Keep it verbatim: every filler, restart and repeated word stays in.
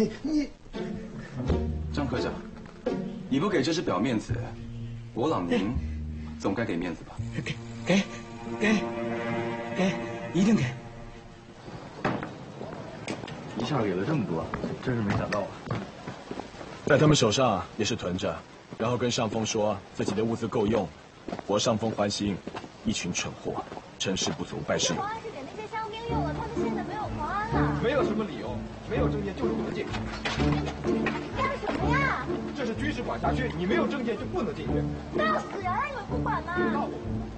你你， 张科长，你不给这只表面子，我朗宁总该给面子吧？ 给给给给，一定给。 一下给了这么多，真是没想到啊！ 在他们手上也是囤着，然后跟上峰说自己的物资够用，博上峰欢心。一群蠢货，成事不足败事有。 黄安是给那些伤兵用了，他们现在没有黄安了。 没有什么理由，没有证件就是不能进。 干什么呀？ 这是军事管辖区，你没有证件就不能进去。 闹死人了，你们不管吗？